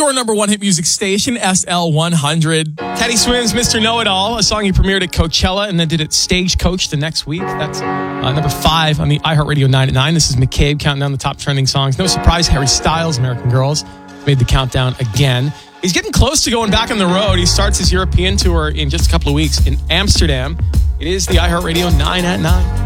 Your number one hit music station, SL100. Teddy Swims, Mr. Know-It-All, a song he premiered at Coachella and then did at Stagecoach the next week. That's number 5 on the iHeartRadio 9 at 9. This is McCabe counting down the top trending songs. No surprise, Harry Styles, American Girls, made the countdown again. He's getting close to going back on the road. He starts his European tour in just a couple of weeks in Amsterdam. It is the iHeartRadio 9 at 9.